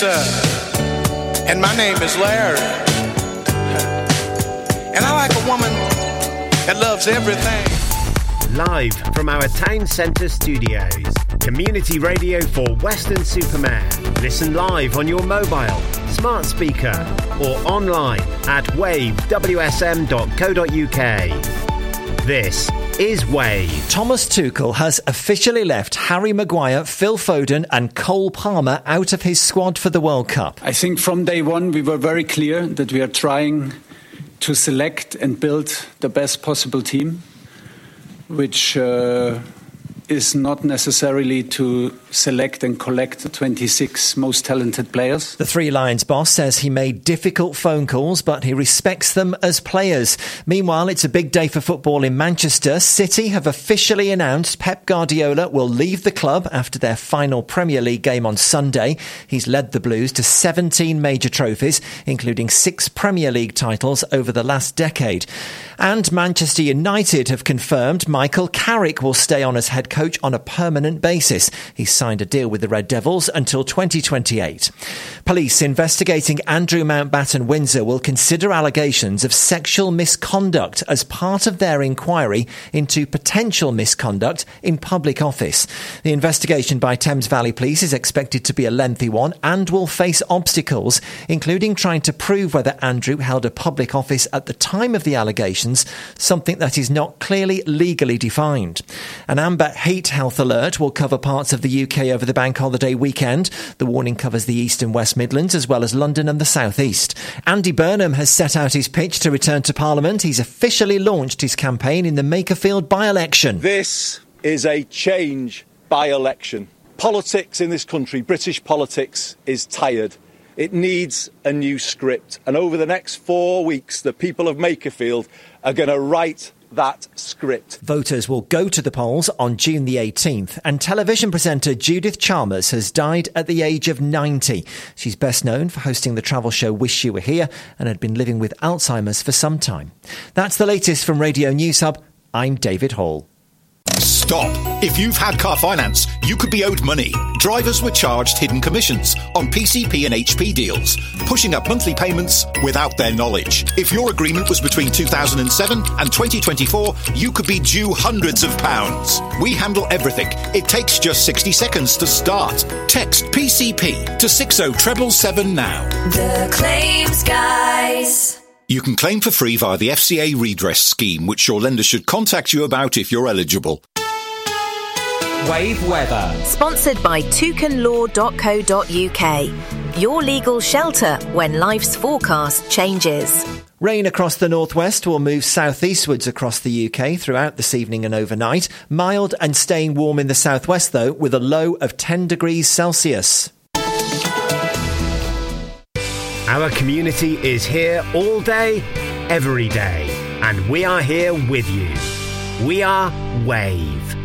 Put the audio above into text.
And my name is Larry. And I like a woman that loves everything. Live from our town centre studios. Community radio for Weston-super-Mare. Listen live on your mobile, smart speaker or online at wavewsm.co.uk. This is Wave. Thomas Tuchel has officially left Harry Maguire, Phil Foden and Cole Palmer out of his squad for the World Cup. I think from day one we were very clear that we are trying to select and build the best possible team, which is not necessarily to select and collect the 26 most talented players. The Three Lions boss says he made difficult phone calls, but he respects them as players. Meanwhile, it's a big day for football in Manchester. City have officially announced Pep Guardiola will leave the club after their final Premier League game on Sunday. He's led the Blues to 17 major trophies, including 6 Premier League titles over the last decade. And Manchester United have confirmed Michael Carrick will stay on as head coach on a permanent basis. He's signed a deal with the Red Devils until 2028. Police investigating Andrew Mountbatten Windsor will consider allegations of sexual misconduct as part of their inquiry into potential misconduct in public office. The investigation by Thames Valley Police is expected to be a lengthy one and will face obstacles, including trying to prove whether Andrew held a public office at the time of the allegations, something that is not clearly legally defined. An amber heat health alert will cover parts of the UK over the bank holiday weekend. The warning covers the East and West Midlands as well as London and the South East. Andy Burnham has set out his pitch to return to Parliament. He's officially launched his campaign in the Makerfield by-election. This is a change by-election. Politics in this country, British politics, is tired. It needs a new script. And over the next 4 weeks, the people of Makerfield are going to write that script. Voters will go to the polls on June the 18th, and television presenter Judith Chalmers has died at the age of 90. She's best known for hosting the travel show Wish You Were Here and had been living with Alzheimer's for some time. That's the latest from Radio News Hub. I'm David Hall. Stop. If you've had car finance, you could be owed money. Drivers were charged hidden commissions on PCP and HP deals, pushing up monthly payments without their knowledge. If your agreement was between 2007 and 2024, you could be due hundreds of pounds. We handle everything. It takes just 60 seconds to start. Text PCP to 60777 now. The Claims Guys. You can claim for free via the FCA redress scheme, which your lender should contact you about if you're eligible. Wave weather. Sponsored by toucanlaw.co.uk. Your legal shelter when life's forecast changes. Rain across the northwest will move southeastwards across the UK throughout this evening and overnight. Mild and staying warm in the southwest, though, with a low of 10 degrees Celsius. Our community is here all day, every day, and we are here with you. We are Wave.